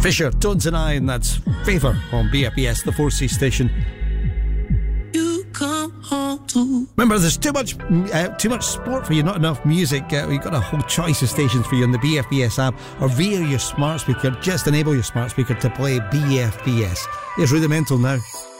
Fisher, Tones and I, and that's Favour on BFBS, the 4C station. You come home to. Remember, there's too much sport for you, not enough music. We've got a whole choice of stations for you on the BFBS app or via your smart speaker. Just enable your smart speaker to play BFBS. It's rudimental now.